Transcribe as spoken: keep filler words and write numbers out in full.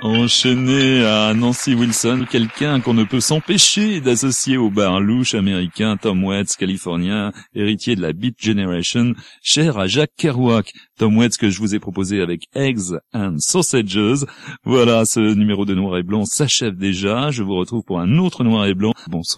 Enchaîné à Nancy Wilson, quelqu'un qu'on ne peut s'empêcher d'associer au bar louche américain Tom Waits, californien, héritier de la Beat Generation, cher à Jack Kerouac. Tom Waits que je vous ai proposé avec Eggs and Sausages. Voilà, ce numéro de Noir et Blanc s'achève déjà. Je vous retrouve pour un autre Noir et Blanc. Bonsoir.